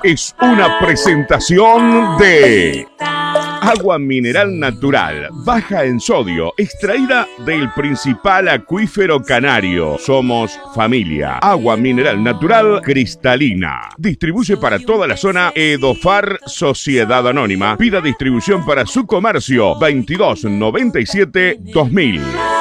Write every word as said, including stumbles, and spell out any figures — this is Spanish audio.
es una presentación de agua mineral natural, baja en sodio, extraída del principal acuífero canario. Somos familia. Agua mineral natural cristalina. Distribuye para toda la zona Edofar Sociedad Anónima. Pida distribución para su comercio veintidós noventa y siete dos mil.